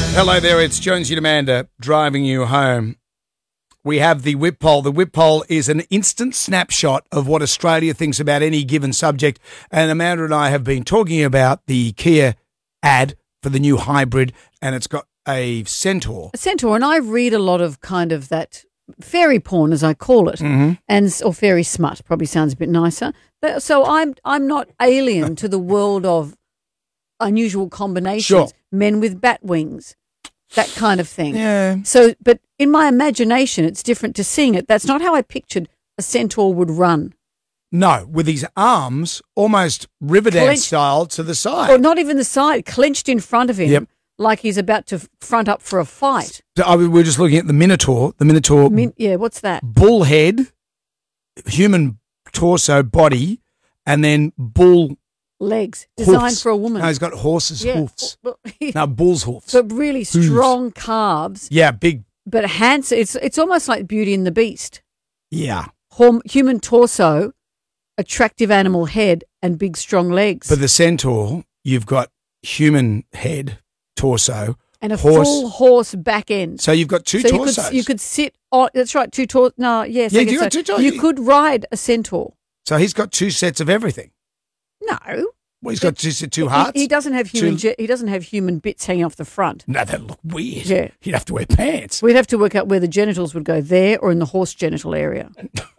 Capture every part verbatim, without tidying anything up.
Hello there, it's Jonesy Amanda driving you home. We have the whip poll. The whip poll is an instant snapshot of what Australia thinks about any given subject. And Amanda and I have been talking about the Kia ad for the new hybrid, and it's got a Centaur. A Centaur, and I read a lot of kind of that fairy porn, as I call it, mm-hmm. and or fairy smut probably sounds a bit nicer. So I'm I'm not alien to the world of unusual combinations, Sure. men with bat wings, that kind of thing. Yeah. So, but in my imagination, it's different to seeing it. That's not how I pictured a Centaur would run. No, with his arms almost Riverdance Clenched- style to the side. Or not even the side, clenched in front of him, Yep. like he's about to front up for a fight. So I, we were just looking at the Minotaur. The Minotaur Min- yeah, what's that? bull head, human torso, body, and then bull Legs, designed hoofs. for a woman. No, he's got horses' yeah. hoofs. But, No, bull's hoofs. but really strong calves, Yeah, big. but handsome. It's it's almost like Beauty and the Beast. Yeah. Horm- human torso, attractive animal head, and big strong legs. But the Centaur, you've got human head, torso, and a horse. full horse back end. So you've got two so you torsos. could you could sit on. That's right, two tor. No, yes, Yeah, I guess you got so. two torsos. You could ride a Centaur. So he's got two sets of everything. No, Well, he's got two, two he, hearts. he doesn't have human. Two- ge- he doesn't have human bits hanging off the front. No, that'd look weird. Yeah. He'd have to wear pants. We'd have to work out where the genitals would go, there or in the horse genital area.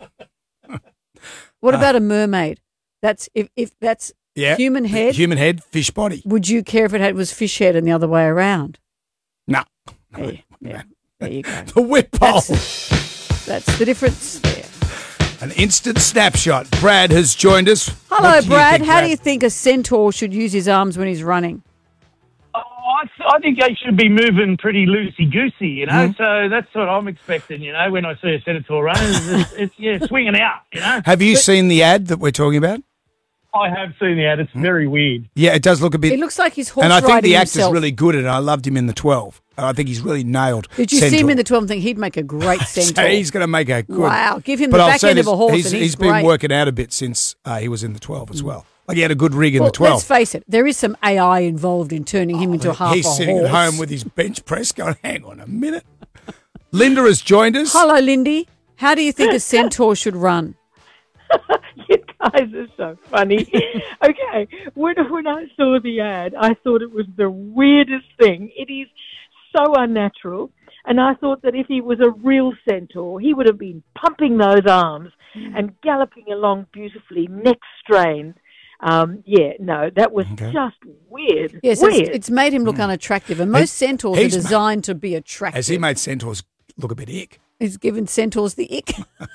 What about a mermaid? That's if, if that's Yeah. human head. Human head, fish body. Would you care if it had was fish head and the other way around? No. Yeah, yeah, there you go. The whip pole. That's, that's the difference there. An instant snapshot. Brad has joined us. Hello, What do you Brad. think, How do you think a centaur should use his arms when he's running? Oh, I, th- I think they should be moving pretty loosey-goosey, you know, Hmm. so that's what I'm expecting, you know, when I see a Senator running. It's, it's, it's, yeah, swinging out, you know. Have you seen the ad that we're talking about? I have seen the ad. It's very weird. Yeah, it does look a bit. It looks like he's horse and I think riding the actor's himself. really good, and I loved him in the twelve. I think he's really nailed. Did you Centaur. see him in the twelve and think he'd make a great centaur? So he's going to make a good. Wow, give him But the I'll back say end of this, a horse He's, and he's he's been great. working out a bit since uh, he was in the twelve as well. Like he had a good rig in Well, the twelve. let's face it, there is some A I involved in turning him into half He's a sitting horse. at home with his bench press going, hang on a minute. Linda has joined us. Hello, Lindy. How do you think a centaur should run? You guys are so funny. Okay, when, when I saw the ad, I thought it was the weirdest thing. It is so unnatural. And I thought that if he was a real centaur, he would have been pumping those arms and galloping along beautifully, neck strained. Um, yeah, no, that was Okay. just weird. Yes, weird. it's, it's made him look unattractive. And most He- centaurs are he's ma- designed to be attractive. Has he made centaurs look a bit ick? He's given centaurs the ick.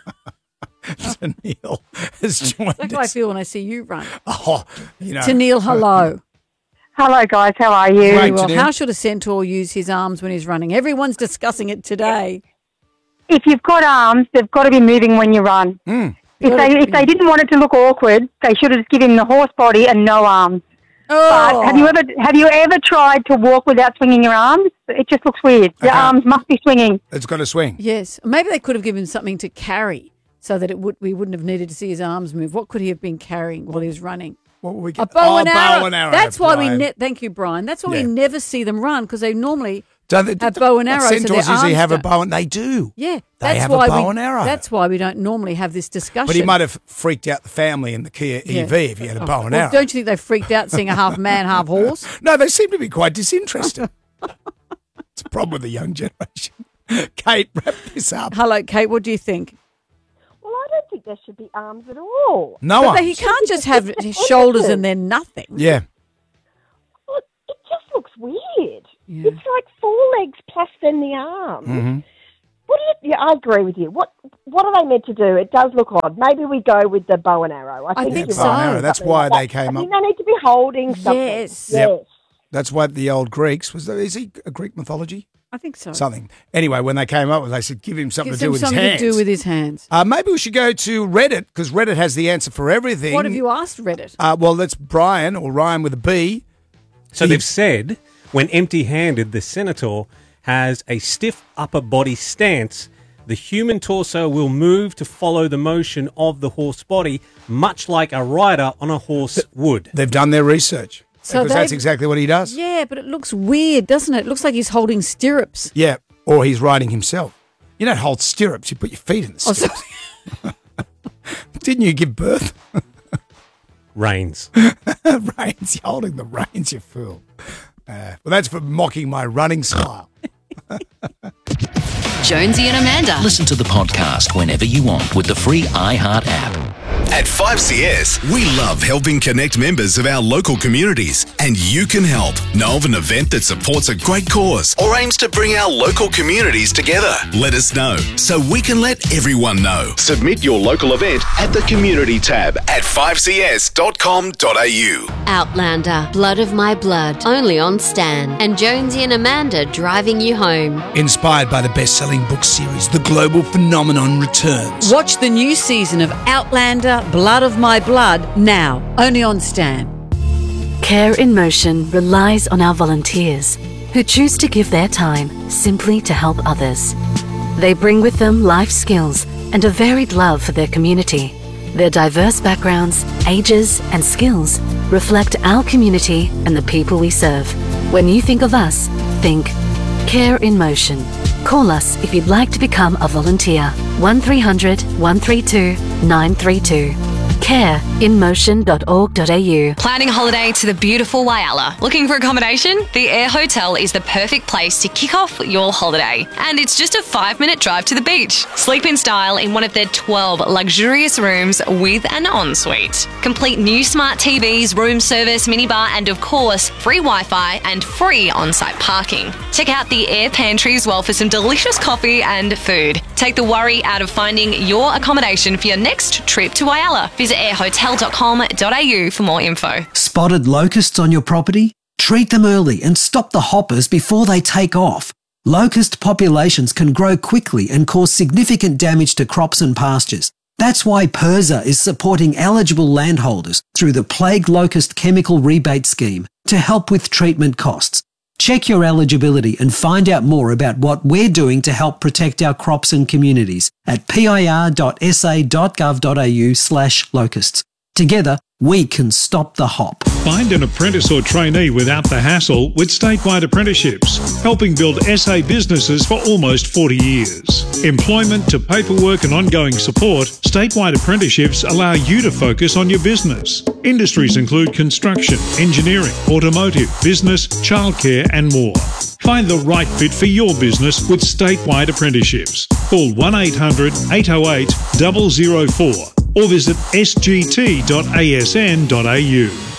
Neil has joined That's how I us. feel when I see you run. Oh, you know. Tanil, hello. Hello, guys. How are you? Great. Very well. Tanil. How should a centaur use his arms when he's running? Everyone's discussing it today. If you've got arms, they've got to be moving when you run. Mm. If Gotta they be- if they didn't want it to look awkward, they should have given him the horse body and no arms. Oh, But have you ever have you ever tried to walk without swinging your arms? It just looks weird. Your Okay. arms must be swinging. It's got to swing. yes. Maybe they could have given him something to carry so that it would we wouldn't have needed to see his arms move. What could he have been carrying while he was running? What will we A get? bow, oh, and, arrow. bow and arrow. That's why we. Brian. Ne- thank you, Brian. That's why Yeah. we never see them run because they normally Do they, have bow and what arrow, so their Centaurs usually arms have a don't- bow and they do. Yeah, They that's have a why bow we, and arrow. That's why we don't normally have this discussion. But he might have freaked out the family in the Kia Yeah. E V if he had a bow and Well, arrow. don't you think they freaked out seeing a half man, half horse? No, they seem to be quite disinterested. It's a problem with the young generation. Kate, wrap this up. Hello, Kate. What do you think? Well, I don't think there should be arms at all. No But one. they- he can't just have his shoulders and then nothing. Yeah. Well, it just looks weird. Yeah. It's like four legs plus then the arms. Mm-hmm. What do you, yeah, I agree with you. What what are they meant to do? It does look odd. Maybe we go with the bow and arrow. I I think, think you're so. Bow and right. arrow. That's Something why like they that. came I up. think they need to be holding something. Yes. Yes. Yep. That's why the old Greeks was. There, is he a Greek mythology? I think so. Something. Anyway, when they came up with, it, they said, give him something Gives to do him with his something hands. to do with his hands. uh, maybe we should go to Reddit because Reddit has the answer for everything. What have you asked Reddit? Uh, well, that's Brian or Ryan with a B. So He- they've said when empty-handed, the Senator has a stiff upper body stance. The human torso will move to follow the motion of the horse body, much like a rider on a horse would. They've done their research. So because that's they've- exactly what he does. Yeah, but it looks weird, doesn't it? It looks like he's holding stirrups. Yeah, or he's riding himself. You don't hold stirrups, you put your feet in the Oh, stirrups. so- Didn't you give birth? Reins. Reins, you're holding the reins, you fool. Uh, well, that's for mocking my running style. Jonesy and Amanda. Listen to the podcast whenever you want with the free iHeart app. At five C S, we love helping connect members of our local communities, and you can help. Know of an event that supports a great cause or aims to bring our local communities together? Let us know so we can let everyone know. Submit your local event at the Community tab at five c s dot com dot a u. Outlander, Blood of My Blood, only on Stan. And Jonesy and Amanda driving you home. Inspired by the best-selling book series, The Global Phenomenon returns. Watch the new season of Outlander, Blood of My Blood, now, only on Stan. Care in Motion relies on our volunteers who choose to give their time simply to help others. They bring with them life skills and a varied love for their community. Their diverse backgrounds, ages, and skills reflect our community and the people we serve. When you think of us, think Care in Motion. Call us if you'd like to become a volunteer. one three hundred, one three two, nine three two. care in motion dot org dot a u. Planning a holiday to the beautiful Whyalla. Looking for accommodation? The Air Hotel is the perfect place to kick off your holiday. And it's just a five minute drive to the beach. Sleep in style in one of their twelve luxurious rooms with an ensuite. Complete new smart T Vs, room service, minibar, and of course, free Wi-Fi and free on-site parking. Check out the Air Pantry as well for some delicious coffee and food. Take the worry out of finding your accommodation for your next trip to Whyalla. Visit air hotel dot com dot a u for more info. Spotted locusts on your property? Treat them early and stop the hoppers before they take off. Locust populations can grow quickly and cause significant damage to crops and pastures. That's why PIRSA is supporting eligible landholders through the Plague Locust Chemical Rebate Scheme to help with treatment costs. Check your eligibility and find out more about what we're doing to help protect our crops and communities at pir dot s a dot gov dot a u slash locusts. Together, we can stop the hop. Find an apprentice or trainee without the hassle with Statewide Apprenticeships, helping build S A businesses for almost forty years. Employment to paperwork and ongoing support, Statewide Apprenticeships allow you to focus on your business. Industries include construction, engineering, automotive, business, childcare and more. Find the right fit for your business with Statewide Apprenticeships. Call one eight hundred, eight oh eight, zero zero four or visit s g t dot a s n dot a u.